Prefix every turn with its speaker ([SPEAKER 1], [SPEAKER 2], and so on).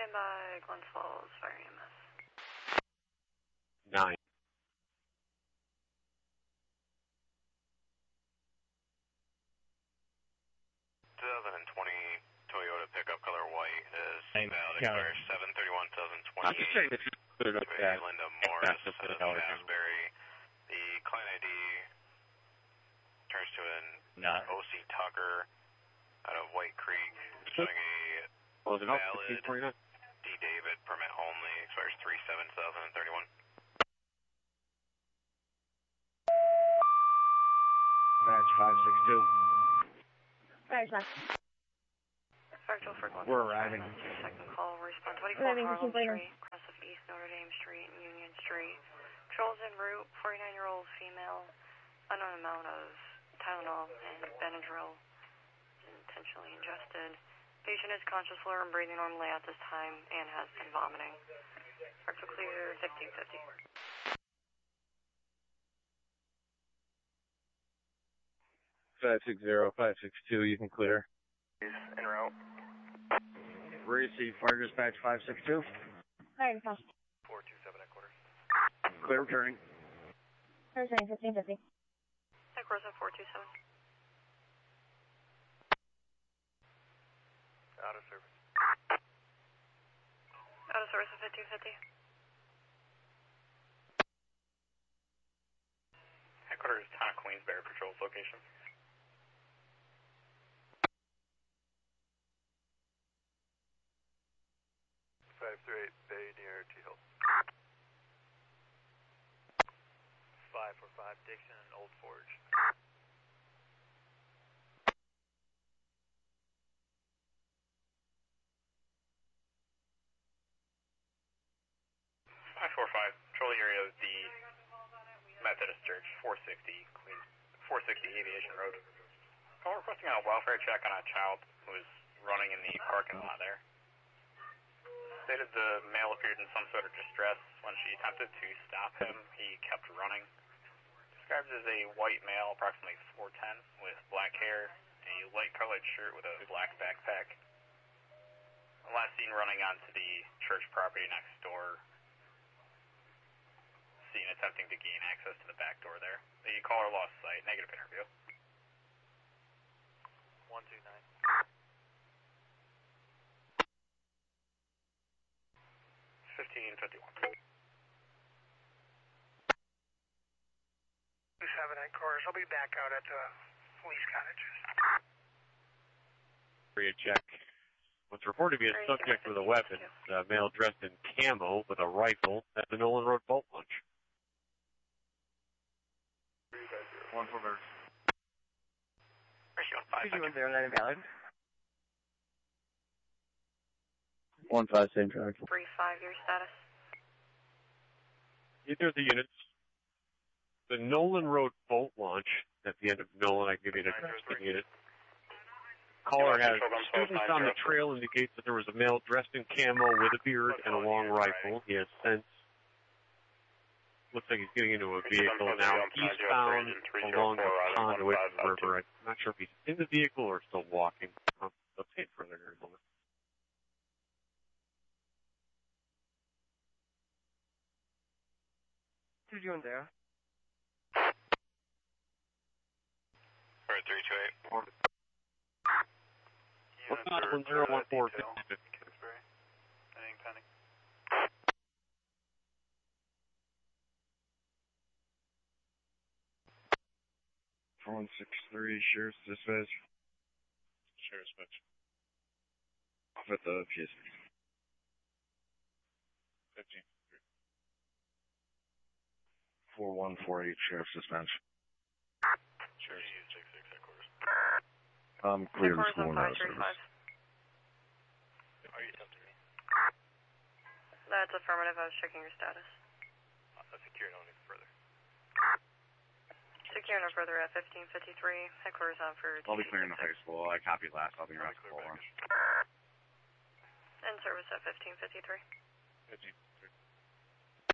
[SPEAKER 1] Standby, Glens Falls, Fire EMS.
[SPEAKER 2] 9.
[SPEAKER 3] Toyota pickup color white is valid.
[SPEAKER 2] Yeah.
[SPEAKER 3] Expires 7/31/2028.
[SPEAKER 2] I'm just checking if you put it up that.
[SPEAKER 3] Linda Morris out of Asbury. The client ID turns to an OC Tucker out of White Creek, showing a valid D. David permit only. Expires 3/7/2031.
[SPEAKER 2] Badge 562.
[SPEAKER 1] Badge 5.
[SPEAKER 2] We're arriving.
[SPEAKER 1] Second call, respond 24 Harlem Street, cross of East Notre Dame Street and Union Street. Patrols en route, 49-year-old female, unknown amount of Tylenol and Benadryl intentionally ingested. Patient is conscious, slur, and breathing normally at this time and has been vomiting. Rectal clear, 1550.
[SPEAKER 2] Five 562, you can clear.
[SPEAKER 3] En route.
[SPEAKER 2] Receive fire dispatch 562.
[SPEAKER 1] Fire dispatch.
[SPEAKER 3] 427 headquarters.
[SPEAKER 2] Clear returning.
[SPEAKER 1] Clear returning, 1550. Headquarters at 427.
[SPEAKER 3] Out of service.
[SPEAKER 1] Out of service at 1550.
[SPEAKER 3] Headquarters, Town of Queensbury Patrol's location. Bay near T-Hill. 545 Dixon and Old Forge. 545, patrol area of the Methodist Church, 460 Aviation Road. Call requesting a welfare check on a child who was running in the parking lot there. Stated the male appeared in some sort of distress. When she attempted to stop him, he kept running. Described as a white male, approximately 4'10", with black hair, a light colored shirt with a black backpack. Last seen running onto the church property next door. Seen attempting to gain access to the back door there. The caller lost sight. Negative interview. 129. 1551.
[SPEAKER 4] 27 headquarters. I'll be back out at the police cottages.
[SPEAKER 2] Area check. What's reported to be a subject with a weapon. A male dressed in camo with a rifle at the Nolan Road boat launch.
[SPEAKER 3] 1 for bird. Ratio 5.
[SPEAKER 1] 210 invalid.
[SPEAKER 2] 1-5, same track.
[SPEAKER 1] 3-5, your status.
[SPEAKER 2] Either of the units. The Nolan Road boat launch at the end of Nolan, I give you the unit. Caller has students on the trail indicates that there was a male dressed in camo with a beard and a long rifle. He has since looks like he's getting into a vehicle now eastbound along the conduit in the river. I'm not sure if he's in the vehicle or still walking. I'll say it further here in a moment.
[SPEAKER 4] What are you doing there?
[SPEAKER 3] 328.
[SPEAKER 2] What's not 1014?
[SPEAKER 3] Anything pending?
[SPEAKER 2] 163, Sheriff's Dispatch. Sheriff's Dispatch. Off at the PSP. 15. 4148, Sheriff's Dispatch. Sheriff's Dispatch headquarters. Clear to school now, service.
[SPEAKER 3] Are you attempting me?
[SPEAKER 1] That's affirmative. I was checking your status.
[SPEAKER 3] Secure, no need further.
[SPEAKER 1] Secure no further at 1553. Headquarters on for
[SPEAKER 2] I'll be clearing the high school. I copied last. I'll be around school lunch.
[SPEAKER 1] And service at 1553.
[SPEAKER 2] 15.